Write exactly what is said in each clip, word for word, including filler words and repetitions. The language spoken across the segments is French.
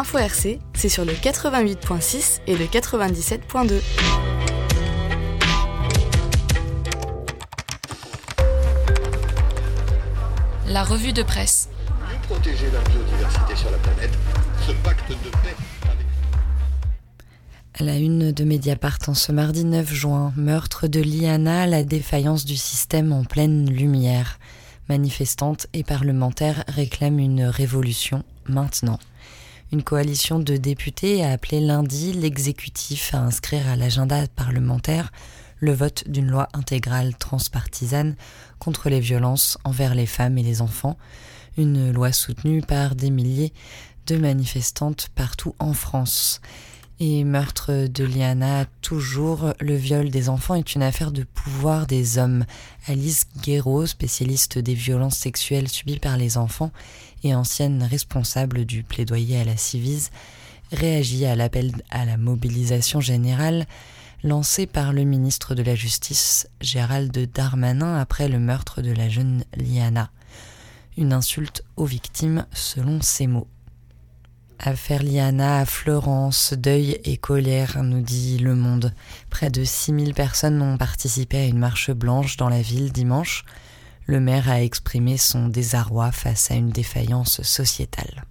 Info R C, c'est sur le quatre-vingt-huit point six et le quatre-vingt-dix-sept point deux. La revue de presse. Mieux protéger la biodiversité sur la planète, ce pacte de paix avec... À la une de Mediapart en ce mardi neuf juin, meurtre de Liana, la défaillance du système en pleine lumière. Manifestantes et parlementaires réclament une révolution maintenant. Une coalition de députés a appelé lundi l'exécutif à inscrire à l'agenda parlementaire le vote d'une loi intégrale transpartisane contre les violences envers les femmes et les enfants, une loi soutenue par des milliers de manifestantes partout en France. Et meurtre de Liana, toujours, le viol des enfants est une affaire de pouvoir des hommes. Alice Guéraud, spécialiste des violences sexuelles subies par les enfants et ancienne responsable du plaidoyer à la Civise, réagit à l'appel à la mobilisation générale lancé par le ministre de la Justice, Gérald Darmanin, après le meurtre de la jeune Liana. Une insulte aux victimes, selon ses mots. Affaire Liana à Florence, deuil et colère, nous dit Le Monde. Près de six mille personnes ont participé à une marche blanche dans la ville dimanche. Le maire a exprimé son désarroi face à une défaillance sociétale.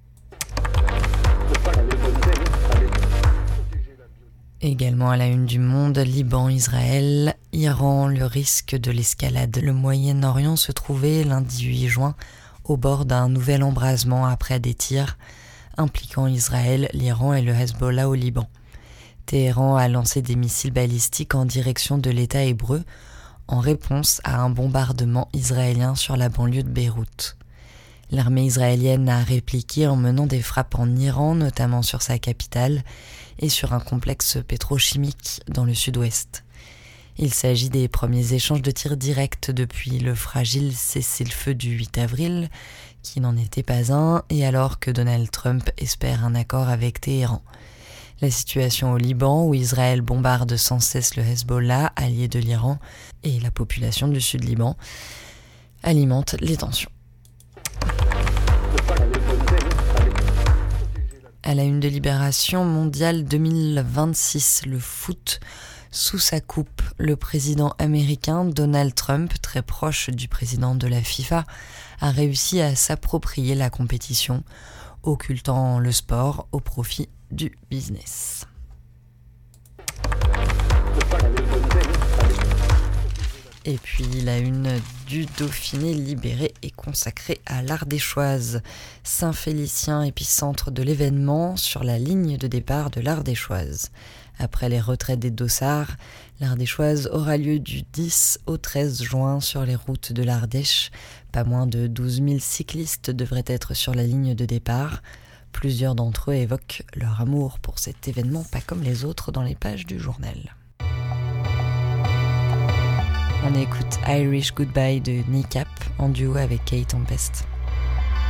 Également à la une du Monde, Liban, Israël, Iran, le risque de l'escalade. Le Moyen-Orient se trouvait lundi huit juin au bord d'un nouvel embrasement après des tirs impliquant Israël, l'Iran et le Hezbollah au Liban. Téhéran a lancé des missiles balistiques en direction de l'État hébreu en réponse à un bombardement israélien sur la banlieue de Beyrouth. L'armée israélienne a répliqué en menant des frappes en Iran, notamment sur sa capitale, et sur un complexe pétrochimique dans le sud-ouest. Il s'agit des premiers échanges de tirs directs depuis le fragile cessez-le-feu du huit avril, qui n'en était pas un, et alors que Donald Trump espère un accord avec Téhéran. La situation au Liban, où Israël bombarde sans cesse le Hezbollah, allié de l'Iran, et la population du Sud-Liban, alimente les tensions. À la une de Libération, Mondial deux mille vingt-six, le foot sous sa coupe. Le président américain Donald Trump, très proche du président de la FIFA, a réussi à s'approprier la compétition, occultant le sport au profit du business. Et puis la une du Dauphiné libéré est consacrée à l'Ardéchoise. Saint-Félicien, épicentre de l'événement, sur la ligne de départ de l'Ardéchoise. Après les retraites des dossards, l'Ardéchoise aura lieu du dix au treize juin sur les routes de l'Ardèche. Pas moins de douze mille cyclistes devraient être sur la ligne de départ. Plusieurs d'entre eux évoquent leur amour pour cet événement, pas comme les autres dans les pages du journal. On écoute Irish Goodbye de Kneecap en duo avec Kate Tempest.